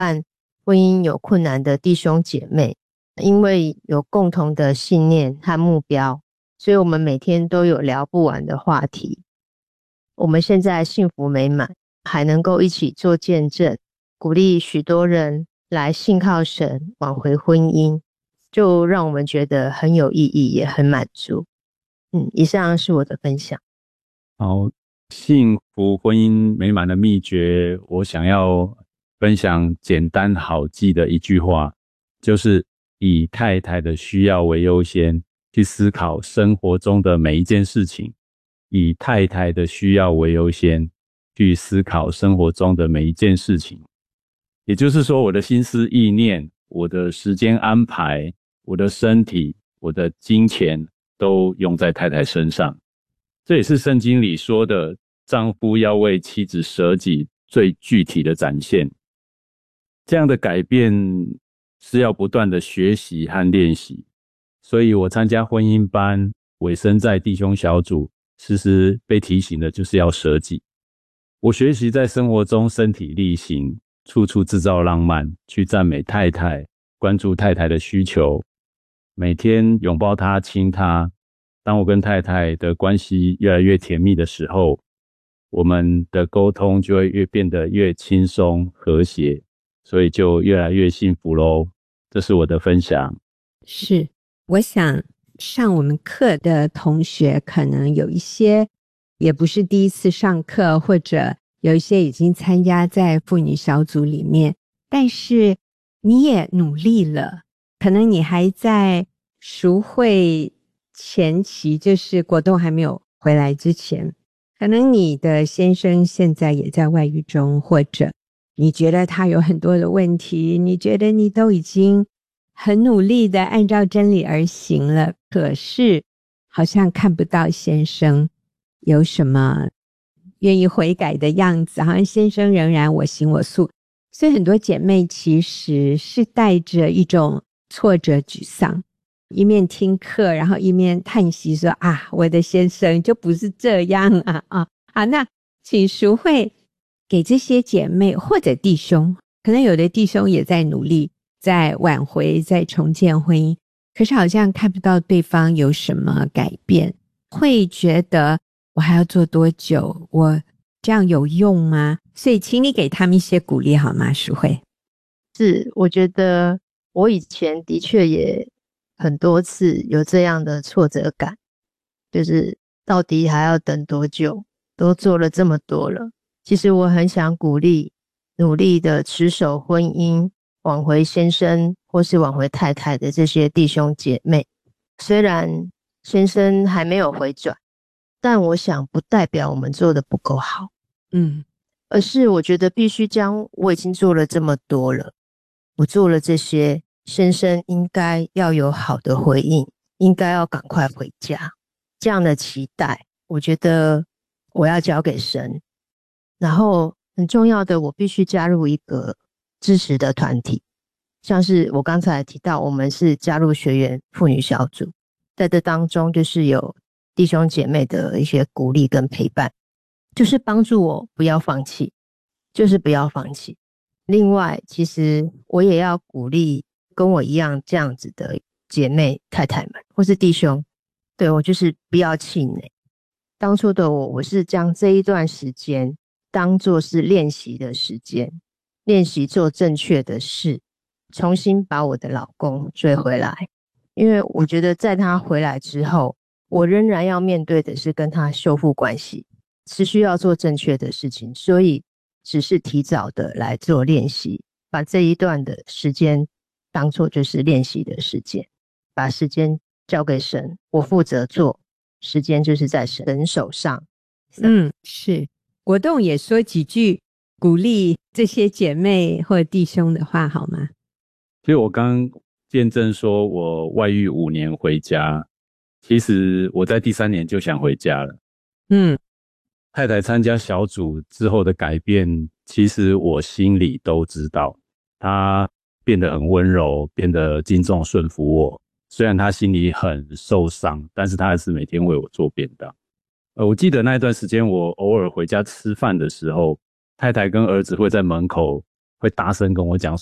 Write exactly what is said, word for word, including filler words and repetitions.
伴婚姻有困难的弟兄姐妹，因为有共同的信念和目标，所以我们每天都有聊不完的话题。我们现在幸福美满，还能够一起做见证，鼓励许多人来信靠神，挽回婚姻，就让我们觉得很有意义，也很满足。嗯，以上是我的分享。 好，幸福婚姻美满的秘诀，我想要分享简单好记的一句话，就是以太太的需要为优先，去思考生活中的每一件事情。以太太的需要为优先，去思考生活中的每一件事情。也就是说，我的心思意念，我的时间安排，我的身体，我的金钱，都用在太太身上。这也是圣经里说的，丈夫要为妻子舍己最具体的展现。这样的改变是要不断的学习和练习，所以我参加婚姻班，委身在弟兄小组，时时被提醒的就是要舍己。我学习在生活中身体力行，处处制造浪漫，去赞美太太，关注太太的需求，每天拥抱她，亲她。当我跟太太的关系越来越甜蜜的时候，我们的沟通就会越变得越轻松和谐，所以就越来越幸福咯。这是我的分享。 是，我想上我们课的同学可能有一些也不是第一次上课，或者有一些已经参加在妇女小组里面，但是你也努力了，可能你还在赎会前期，就是国栋还没有回来之前，可能你的先生现在也在外遇中，或者你觉得他有很多的问题，你觉得你都已经很努力的按照真理而行了，可是好像看不到先生有什么愿意悔改的样子，好像先生仍然我行我素。所以很多姐妹其实是带着一种挫折沮丧，一面听课，然后一面叹息说啊，我的先生就不是这样啊啊啊！那请淑慧给这些姐妹或者弟兄，可能有的弟兄也在努力，在挽回，在重建婚姻，可是好像看不到对方有什么改变，会觉得我还要做多久？我这样有用吗？所以请你给他们一些鼓励好吗，淑慧？ 是，我觉得我以前的确也很多次有这样的挫折感，就是到底还要等多久？都做了这么多了。其实我很想鼓励努力的持守婚姻，挽回先生或是挽回太太的这些弟兄姐妹。虽然先生还没有回转，但我想不代表我们做的不够好。 嗯， 而是我觉得必须将我已经做了这么多了，我做了这些，先生应该要有好的回应，应该要赶快回家，这样的期待我觉得我要交给神。然后很重要的，我必须加入一个支持的团体，像是我刚才提到我们是加入学员妇女小组，在这当中就是有弟兄姐妹的一些鼓励跟陪伴，就是帮助我不要放弃，就是不要放弃。另外其实我也要鼓励跟我一样这样子的姐妹太太们或是弟兄，对，我就是不要气馁。当初的我我是将这一段时间当作是练习的时间，练习做正确的事，重新把我的老公追回来。因为我觉得在他回来之后，我仍然要面对的是跟他修复关系，持续要做正确的事情，所以只是提早的来做练习，把这一段的时间当作就是练习的时间，把时间交给神，我负责做，时间就是在神手上。 嗯，是。国栋也说几句鼓励这些姐妹或弟兄的话好吗？ 其实我刚见证说我外遇五年回家，其实我在第三年就想回家了。 嗯， 太太参加小组之后的改变，其实我心里都知道，她变得很温柔，变得敬重顺服我。虽然她心里很受伤，但是她还是每天为我做便当。呃，我记得那一段时间，我偶尔回家吃饭的时候，太太跟儿子会在门口会大声跟我讲